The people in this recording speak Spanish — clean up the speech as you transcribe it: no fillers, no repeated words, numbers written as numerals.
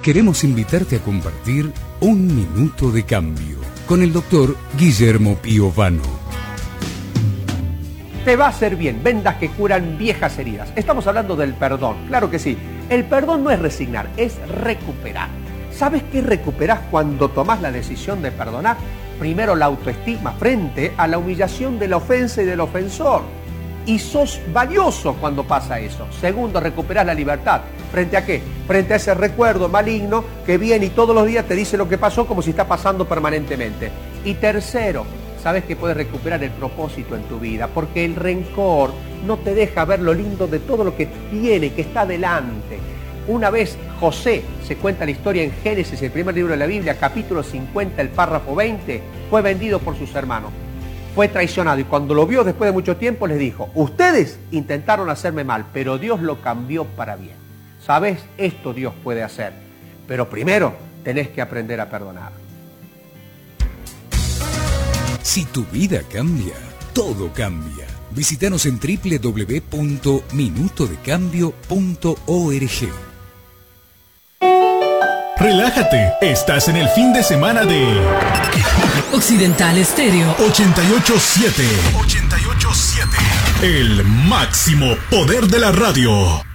queremos invitarte a compartir Un Minuto de Cambio con el doctor Guillermo Piovano. Te va a hacer bien, vendas que curan viejas heridas. Estamos hablando del perdón, claro que sí. El perdón no es resignar, es recuperar. ¿Sabes qué recuperás cuando tomás la decisión de perdonar? Primero, la autoestima frente a la humillación de la ofensa y del ofensor. Y sos valioso cuando pasa eso. Segundo, recuperás la libertad. ¿Frente a qué? Frente a ese recuerdo maligno que viene y todos los días te dice lo que pasó como si está pasando permanentemente. Y tercero, sabes que puedes recuperar el propósito en tu vida, porque el rencor no te deja ver lo lindo de todo lo que viene, que está delante. Una vez José, se cuenta la historia en Génesis, el primer libro de la Biblia, capítulo 50, el párrafo 20, fue vendido por sus hermanos. Fue traicionado y cuando lo vio después de mucho tiempo les dijo: ustedes intentaron hacerme mal, pero Dios lo cambió para bien. ¿Sabes? Esto Dios puede hacer, pero primero tenés que aprender a perdonar. Si tu vida cambia, todo cambia. Visítanos en www.minutodecambio.org. Relájate, estás en el fin de semana de Occidental Estéreo 88.7. El máximo poder de la radio.